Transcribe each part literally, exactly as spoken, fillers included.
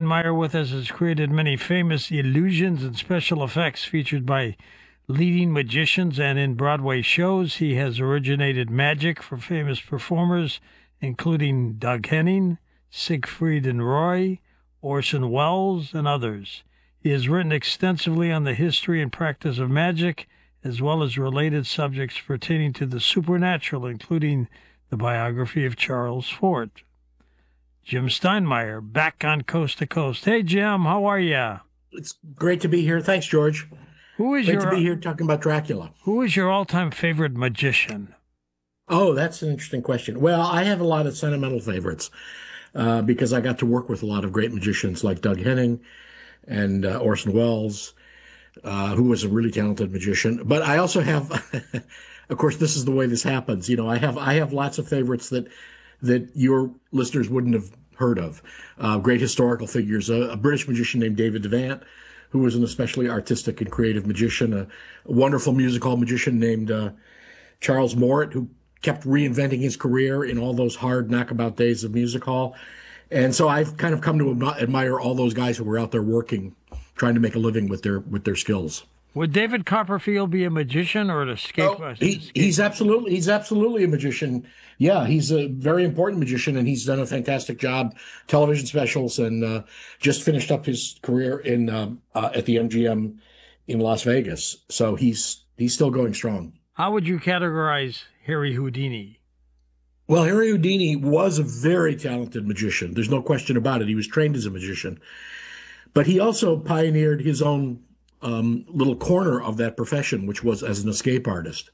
Steinmeier with us has created many famous illusions and special effects featured by leading magicians and in Broadway shows. He has originated magic for famous performers, including Doug Henning, Siegfried and Roy, Orson Welles, and others. He has written extensively on the history and practice of magic, as well as related subjects pertaining to the supernatural, including the biography of Charles Fort. Jim Steinmeier, back on Coast to Coast. Hey, Jim, how are you? It's great to be here. Thanks, George. Who is great your, to be here talking about Dracula. Who is your all-time favorite magician? Oh, that's an interesting question. Well, I have a lot of sentimental favorites uh, because I got to work with a lot of great magicians like Doug Henning and uh, Orson Welles, uh, who was a really talented magician. But I also have, of course, this is the way this happens. You know, I have I have lots of favorites that that your listeners wouldn't have heard of. Uh, great historical figures. A, a British magician named David Devant, who was an especially artistic and creative magician. A, a wonderful music hall magician named uh, Charles Morritt, who kept reinventing his career in all those hard knockabout days of music hall. And so I've kind of come to admire all those guys who were out there working, trying to make a living with their with their skills. Would David Copperfield be a magician or an escape? Oh, he, he's absolutely he's absolutely a magician. Yeah, he's a very important magician, and he's done a fantastic job. Television specials, and uh, just finished up his career in uh, uh, at the M G M in Las Vegas. So he's he's still going strong. How would you categorize Harry Houdini? Well, Harry Houdini was a very talented magician. There's no question about it. He was trained as a magician, but he also pioneered his own Um, little corner of that profession, which was as an escape artist.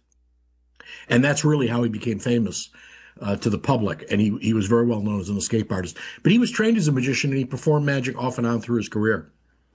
And that's really how he became famous uh, to the public. And he, he was very well known as an escape artist. But he was trained as a magician, and he performed magic off and on through his career.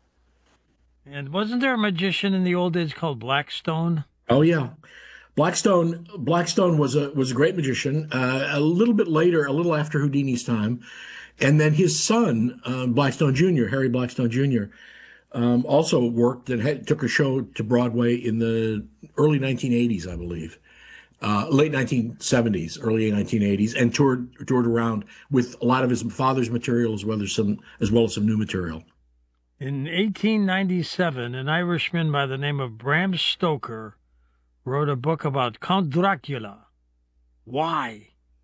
And wasn't there a magician in the old days called Blackstone? Oh, yeah. Blackstone Blackstone was a was a great magician. Uh, a little bit later, a little after Houdini's time. And then his son, uh, Blackstone Junior, Harry Blackstone Junior, Um, also worked and had, took a show to Broadway in the early nineteen eighties, I believe, uh, late nineteen seventies, early nineteen eighties, and toured toured around with a lot of his father's material as well as some as well as some new material. In eighteen ninety-seven, an Irishman by the name of Bram Stoker wrote a book about Count Dracula. Why?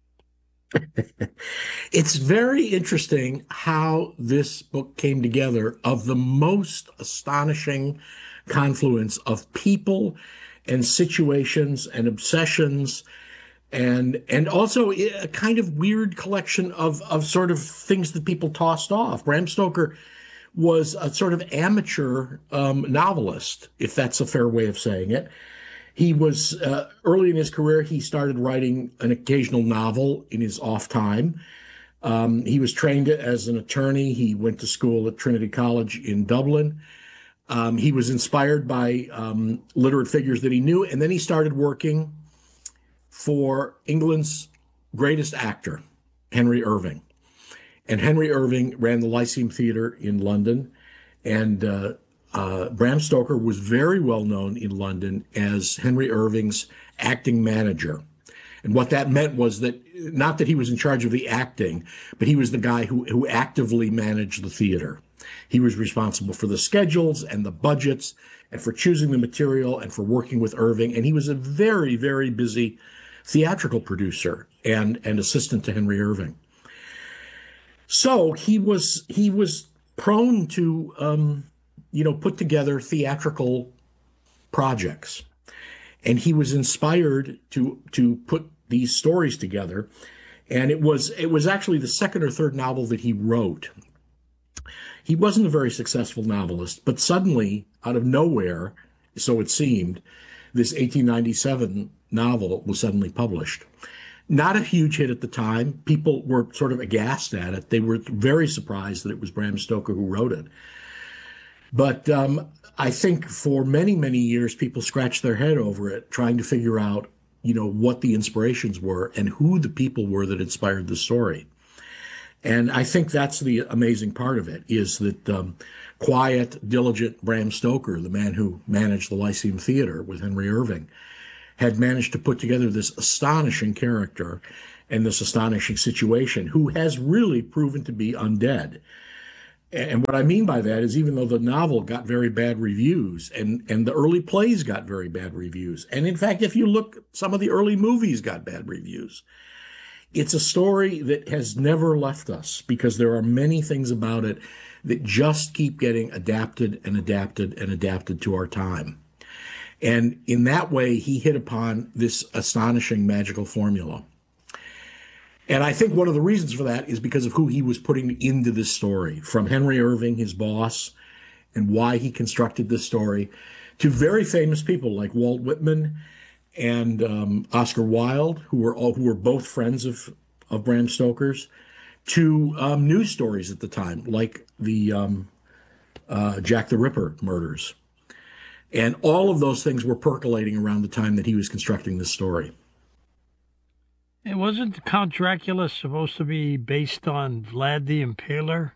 It's very interesting how this book came together, of the most astonishing confluence of people and situations and obsessions, and and also a kind of weird collection of, of sort of things that people tossed off. Bram Stoker was a sort of amateur um, novelist, if that's a fair way of saying it. He was, uh, early in his career, he started writing an occasional novel in his off time. Um, he was trained as an attorney. He went to school at Trinity College in Dublin. Um, he was inspired by um, literate figures that he knew, and then he started working for England's greatest actor, Henry Irving. And Henry Irving ran the Lyceum Theatre in London, and uh, Uh, Bram Stoker was very well known in London as Henry Irving's acting manager. And what that meant was that, not that he was in charge of the acting, but he was the guy who, who actively managed the theater. He was responsible for the schedules and the budgets and for choosing the material and for working with Irving. And he was a very, very busy theatrical producer and, and assistant to Henry Irving. So he was, he was prone to, um, you know, put together theatrical projects. And he was inspired to to put these stories together. And it was it was actually the second or third novel that he wrote. He wasn't a very successful novelist, but suddenly, out of nowhere, so it seemed, this eighteen ninety-seven novel was suddenly published. Not a huge hit at the time. People were sort of aghast at it. They were very surprised that it was Bram Stoker who wrote it. But um, I think for many, many years, people scratched their head over it, trying to figure out, you know, what the inspirations were and who the people were that inspired the story. And I think that's the amazing part of it, is that um, quiet, diligent Bram Stoker, the man who managed the Lyceum Theatre with Henry Irving, had managed to put together this astonishing character and this astonishing situation, who has really proven to be undead. And what I mean by that is even though the novel got very bad reviews and, and the early plays got very bad reviews, and in fact, if you look, some of the early movies got bad reviews, it's a story that has never left us because there are many things about it that just keep getting adapted and adapted and adapted to our time. And in that way, he hit upon this astonishing magical formula. And I think one of the reasons for that is because of who he was putting into this story, from Henry Irving, his boss, and why he constructed this story, to very famous people like Walt Whitman and um, Oscar Wilde, who were all who were both friends of of Bram Stoker's, to um, news stories at the time, like the um, uh, Jack the Ripper murders, and all of those things were percolating around the time that he was constructing this story. And wasn't Count Dracula supposed to be based on Vlad the Impaler?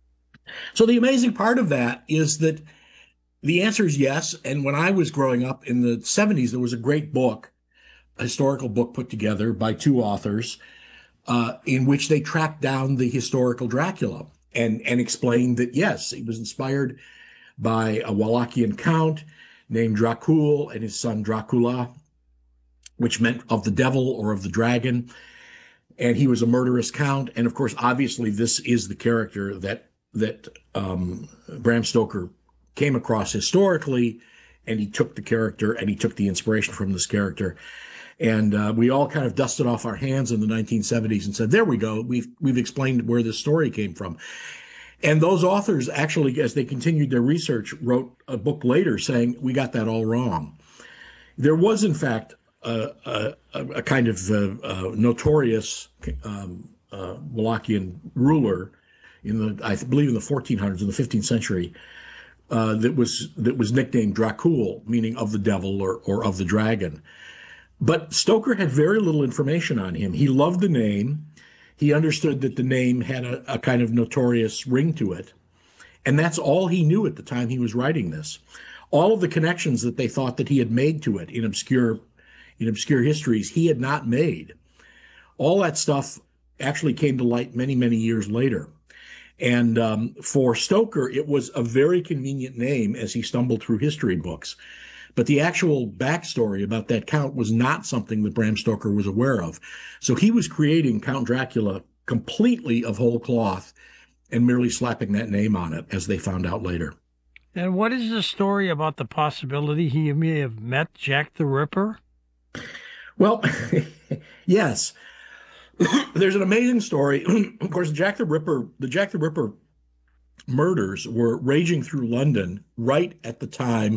So the amazing part of that is that the answer is yes. And when I was growing up in the seventies, there was a great book, a historical book put together by two authors, uh, in which they tracked down the historical Dracula and, and explained that, yes, it was inspired by a Wallachian count named Dracul and his son Dracula, which meant of the devil or of the dragon. And he was a murderous count. And of course, obviously, this is the character that that um, Bram Stoker came across historically, and he took the character and he took the inspiration from this character. And uh, we all kind of dusted off our hands in the nineteen seventies and said, there we go. We've, we've explained where this story came from. And those authors actually, as they continued their research, wrote a book later saying, we got that all wrong. There was, in fact, a, a, a kind of uh, uh, notorious um, uh, Wallachian ruler in the, I believe, in the fourteen hundreds, in the fifteenth century, uh, that was that was nicknamed Dracul, meaning of the devil or or of the dragon. But Stoker had very little information on him. He loved the name. He understood that the name had a, a kind of notorious ring to it. And that's all he knew at the time he was writing this. All of the connections that they thought that he had made to it in obscure, in obscure histories, he had not made. All that stuff actually came to light many, many years later. And um, for Stoker, it was a very convenient name as he stumbled through history books. But the actual backstory about that count was not something that Bram Stoker was aware of. So he was creating Count Dracula completely of whole cloth and merely slapping that name on it, as they found out later. And what is the story about the possibility he may have met Jack the Ripper? Well, yes. There's an amazing story. Of course, Jack the Ripper, the Jack the Ripper murders were raging through London right at the time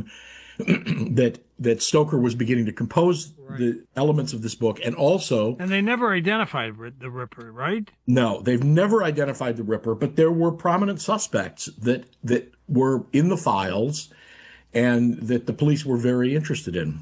that that Stoker was beginning to compose right. the elements of this book, and also and they never identified the Ripper, right? No, they've never identified the Ripper, but there were prominent suspects that that were in the files, and that the police were very interested in.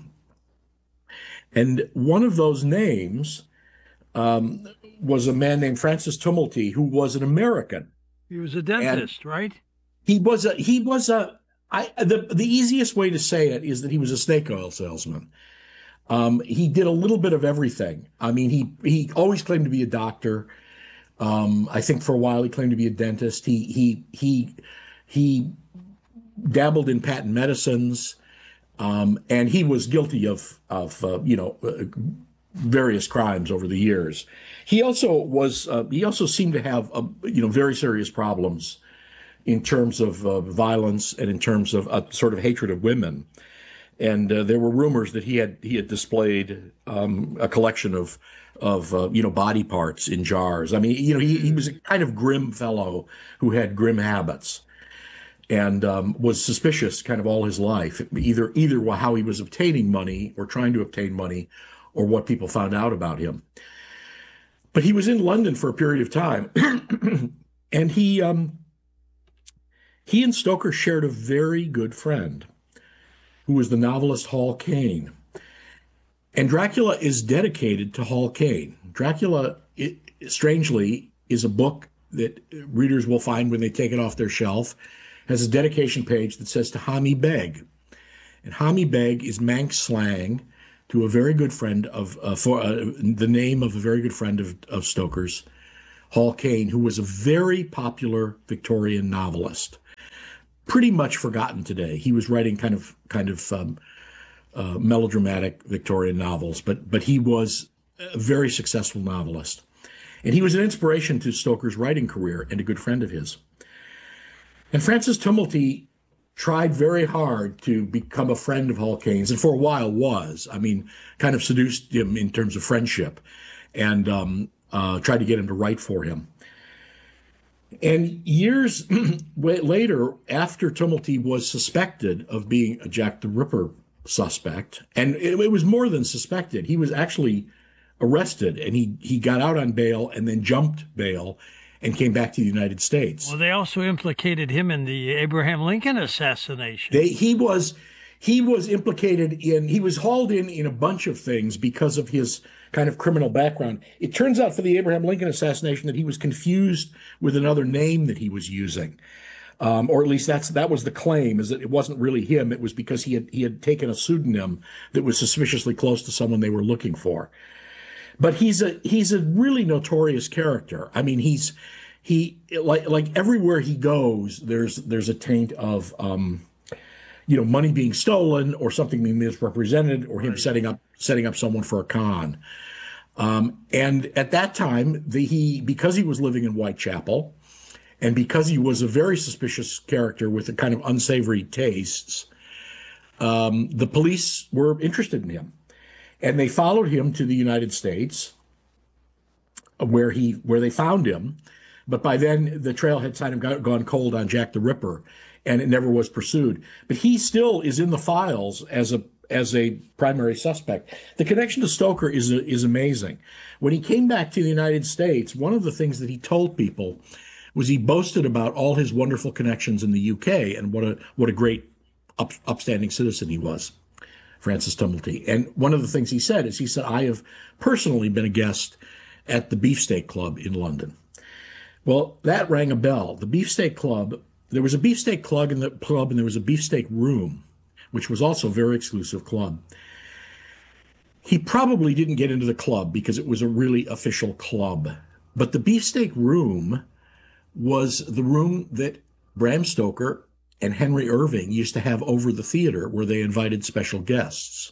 And one of those names um, was a man named Francis Tumulty, who was an American. He was a dentist, and right? He was a he was a. I, the, the easiest way to say it is that he was a snake oil salesman. Um, he did a little bit of everything. I mean, he he always claimed to be a doctor. Um, I think for a while he claimed to be a dentist. He he he he dabbled in patent medicines, um, and he was guilty of of uh, you know uh, various crimes over the years. He also was uh, he also seemed to have uh, you know very serious problems in terms of uh, violence and in terms of a sort of hatred of women. And uh, there were rumors that he had he had displayed um, a collection of of uh, you know body parts in jars. I mean, you know, he, he was a kind of grim fellow who had grim habits, and um, was suspicious kind of all his life, either either how he was obtaining money or trying to obtain money, or what people found out about him. But he was in London for a period of time, and he. Um, He and Stoker shared a very good friend who was the novelist Hall Caine. And Dracula is dedicated to Hall Caine. Dracula, it, strangely, is a book that readers will find when they take it off their shelf, has a dedication page that says to Hami Beg. And Hami Beg is Manx slang to a very good friend of, uh, for uh, the name of a very good friend of, of Stoker's, Hall Caine, who was a very popular Victorian novelist, pretty much forgotten today. He was writing kind of kind of um, uh, melodramatic Victorian novels, but but he was a very successful novelist, and he was an inspiration to Stoker's writing career and a good friend of his. And Francis Tumulty tried very hard to become a friend of Hall Caine's, and for a while was. I mean, kind of seduced him in terms of friendship, and um, uh, tried to get him to write for him. And years later, after Tumulty was suspected of being a Jack the Ripper suspect, and it, it was more than suspected, he was actually arrested, and he, he got out on bail and then jumped bail and came back to the United States. Well, they also implicated him in the Abraham Lincoln assassination. They, he was he was implicated in, he was hauled in in a bunch of things because of his kind of criminal background. It turns out for the Abraham Lincoln assassination that he was confused with another name that he was using. Um, or at least that's that was the claim, is that it wasn't really him. It was because he had he had taken a pseudonym that was suspiciously close to someone they were looking for. But he's a he's a really notorious character. I mean, he's he like like everywhere he goes, there's there's a taint of um, you know, money being stolen or something being misrepresented, or him right. setting up setting up someone for a con. Um, and at that time, the, he because he was living in Whitechapel, and because he was a very suspicious character with a kind of unsavory tastes, um, the police were interested in him. And they followed him to the United States, where he where they found him. But by then, the trail had kind of got, gone cold on Jack the Ripper, and it never was pursued. But he still is in the files as a as a primary suspect. The connection to Stoker is is amazing. When he came back to the United States, one of the things that he told people was he boasted about all his wonderful connections in the U K and what a what a great up, upstanding citizen he was. Francis Tumulty. And one of the things he said is he said, I have personally been a guest at the Beefsteak Club in London. Well, that rang a bell. The Beefsteak Club, there was a Beefsteak Club in the club, and there was a Beefsteak Room, which was also a very exclusive club. He probably didn't get into the club because it was a really official club. But the Beefsteak Room was the room that Bram Stoker and Henry Irving used to have over the theater, where they invited special guests.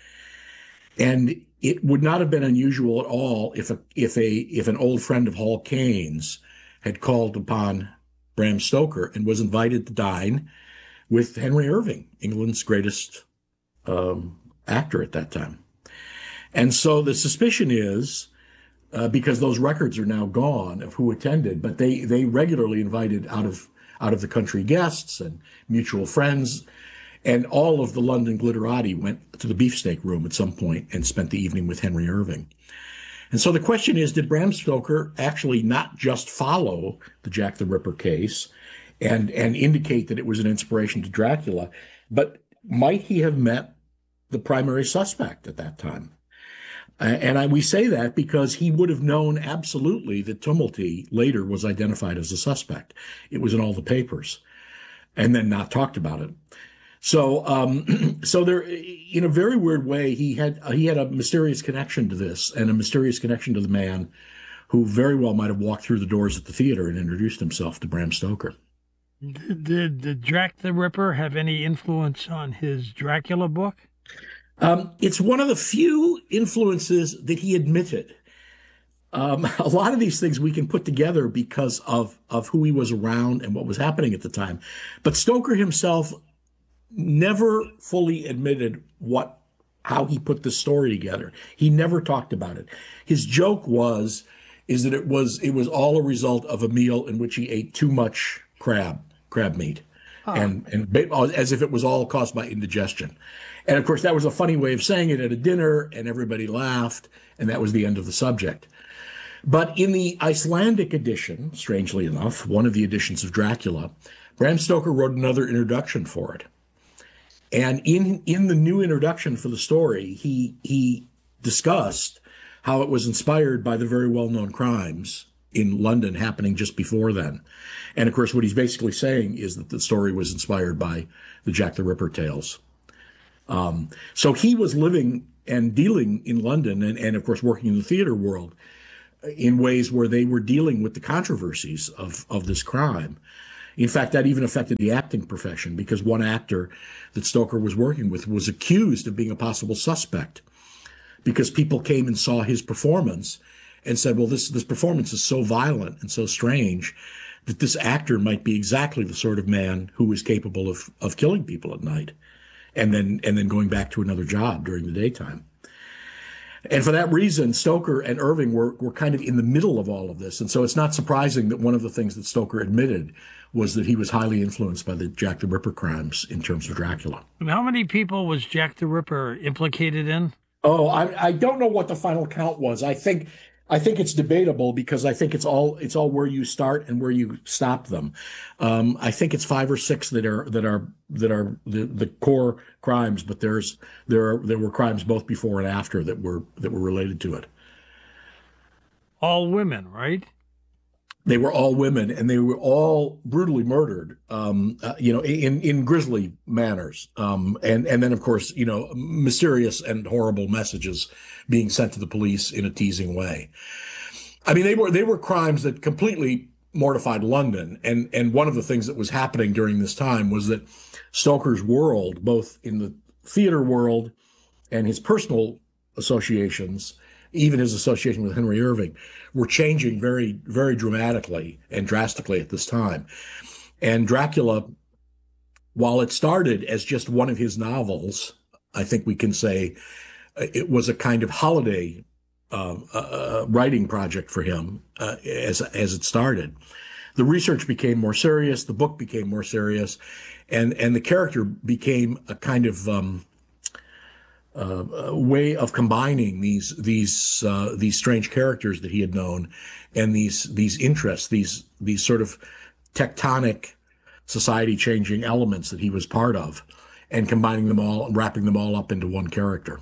And it would not have been unusual at all if a if a if an old friend of Hall Caine's had called upon Bram Stoker and was invited to dine with Henry Irving, England's greatest um, actor at that time. And so the suspicion is, uh, because those records are now gone of who attended, but they they regularly invited out of out of the country guests and mutual friends, and all of the London glitterati went to the Beefsteak Room at some point and spent the evening with Henry Irving. And so the question is, did Bram Stoker actually not just follow the Jack the Ripper case and, and indicate that it was an inspiration to Dracula, but might he have met the primary suspect at that time? Uh, and I, we say that because he would have known absolutely that Tumulty later was identified as a suspect. It was in all the papers, and then not talked about it. So, um, so there, in a very weird way, he had he had a mysterious connection to this, and a mysterious connection to the man who very well might have walked through the doors at the theater and introduced himself to Bram Stoker. Did, did, did Jack the Ripper have any influence on his Dracula book? Um, it's one of the few influences that he admitted. Um, a lot of these things we can put together because of, of who he was around and what was happening at the time. But Stoker himself never fully admitted what how he put this story together. He never talked about it. His joke was is that it was it was all a result of a meal in which he ate too much crab crab meat, huh. and and as if it was all caused by indigestion. And of course, that was a funny way of saying it at a dinner, and everybody laughed, and that was the end of the subject. But in the Icelandic edition, strangely enough, one of the editions of Dracula, Bram Stoker wrote another introduction for it. And in, in the new introduction for the story, he he discussed how it was inspired by the very well-known crimes in London happening just before then. And of course, what he's basically saying is that the story was inspired by the Jack the Ripper tales. Um, so he was living and dealing in London and, and, of course, working in the theater world in ways where they were dealing with the controversies of, of this crime. In fact, that even affected the acting profession, because one actor that Stoker was working with was accused of being a possible suspect, because people came and saw his performance and said, well, this, this performance is so violent and so strange that this actor might be exactly the sort of man who is capable of, of killing people at night and then, and then going back to another job during the daytime. And for that reason, Stoker and Irving were, were kind of in the middle of all of this. And so it's not surprising that one of the things that Stoker admitted was that he was highly influenced by the Jack the Ripper crimes in terms of Dracula. And how many people was Jack the Ripper implicated in? Oh, I, I don't know what the final count was. I think I think it's debatable, because I think it's all it's all where you start and where you stop them. Um, I think it's five or six that are that are that are the, the core crimes, but there's there are there were crimes both before and after that were that were related to it. All women, right? They were all women, and they were all brutally murdered, um, uh, you know, in, in grisly manners. Um, and, and then, of course, you know, mysterious and horrible messages being sent to the police in a teasing way. I mean, they were they were crimes that completely mortified London. And, and one of the things that was happening during this time was that Stoker's world, both in the theater world and his personal associations, even his association with Henry Irving, were changing very, very dramatically and drastically at this time. And Dracula, while it started as just one of his novels, I think we can say it was a kind of holiday uh, uh, writing project for him uh, as, as it started. The research became more serious, the book became more serious, and, and the character became a kind of um, Uh, a way of combining these these uh, these strange characters that he had known, and these these interests, these these sort of tectonic, society-changing elements that he was part of, and combining them all, wrapping them all up into one character.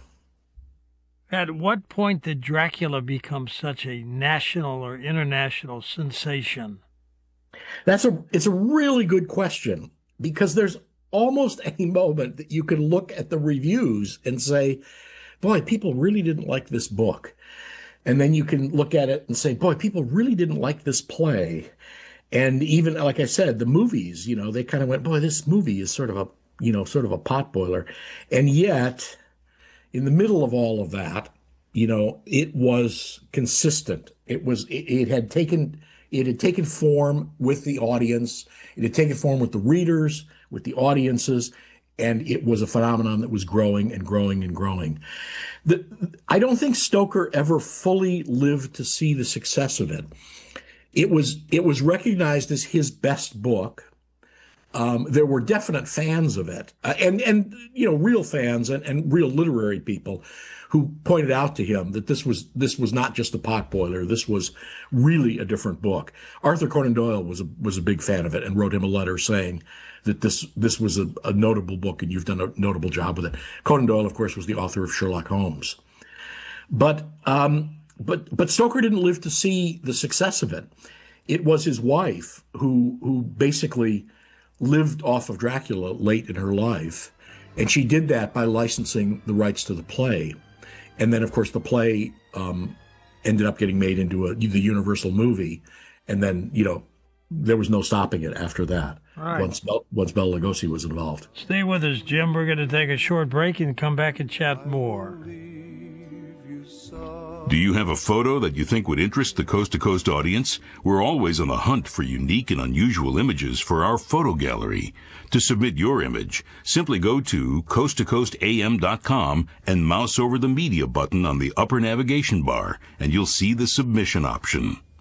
At what point did Dracula become such a national or international sensation? That's a it's a really good question, because there's almost any moment that you can look at the reviews and say, boy, people really didn't like this book. And then you can look at it and say, boy, people really didn't like this play. And even, like I said, the movies, you know, they kind of went, boy, this movie is sort of a, you know, sort of a potboiler. And yet, in the middle of all of that, you know, it was consistent. It was, it, it had taken, it had taken form with the audience. It had taken form with the readers, with the audiences, and it was a phenomenon that was growing and growing and growing. The, I don't think Stoker ever fully lived to see the success of it. It was it was recognized as his best book. Um, there were definite fans of it, uh, and and you know, real fans and, and real literary people who pointed out to him that this was this was not just a potboiler. This was really a different book. Arthur Conan Doyle was a was a big fan of it and wrote him a letter saying that this this was a, a notable book and you've done a notable job with it. Conan Doyle, of course, was the author of Sherlock Holmes. But um, but but Stoker didn't live to see the success of it. It was his wife who who basically lived off of Dracula late in her life, and she did that by licensing the rights to the play. And then, of course, the play um, ended up getting made into a, the Universal movie, and then, you know, there was no stopping it after that. Right. Once once Bela Lugosi was involved. Stay with us, Jim. We're going to take a short break and come back and chat more. Do you have a photo that you think would interest the Coast to Coast audience? We're always on the hunt for unique and unusual images for our photo gallery. To submit your image, simply go to coast to coast a m dot com and mouse over the media button on the upper navigation bar, and you'll see the submission option.